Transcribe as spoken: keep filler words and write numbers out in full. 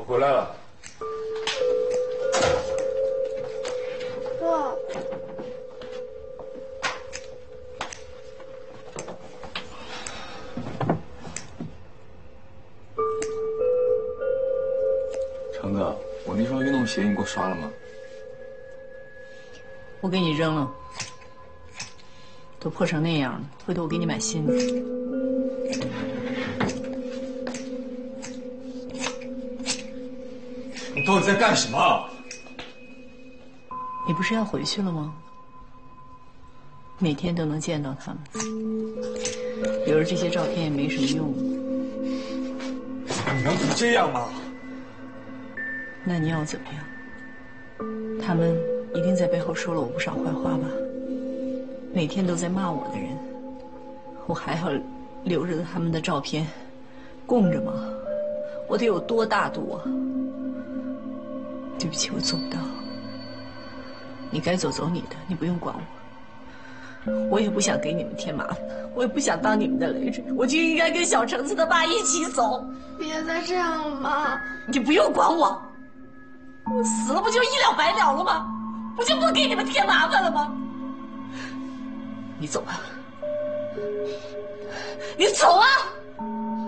我回来了。 爸。 成哥，我那双运动鞋你给我刷了吗？ 我给你扔了，都破成那样了，回头我给你买新的。 你到底在干什么？ 你不是要回去了吗？每天都能见到他们，留着这些照片也没什么用。 你能不这样吗？ 那你要我怎么样？他们一定在背后说了我不少坏话吧？每天都在骂我的人，我还要留着他们的照片供着吗？我得有多大度啊！对不起，我做不到。你该走走你的，你不用管我。我也不想给你们添麻烦，我也不想当你们的累赘，我就应该跟小橙子他爸一起走。 别再这样了，妈！ 你不用管我，我死了不就一了百了了吗？不就不给你们添麻烦了吗？你走吧，你走啊！